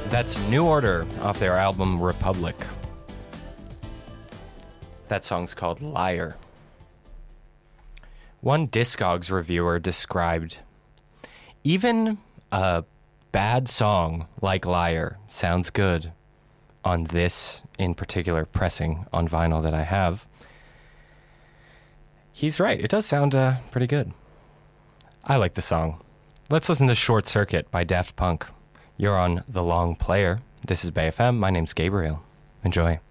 That's New Order off their album Republic. That song's called Liar. One Discogs reviewer described, even a bad song like Liar sounds good on this, in particular, pressing on vinyl that I have. He's right. It does sound pretty good. I like the song. Let's listen to Short Circuit by Daft Punk. You're on The Long Player. This is Bay FM. My name's Gabriel. Enjoy.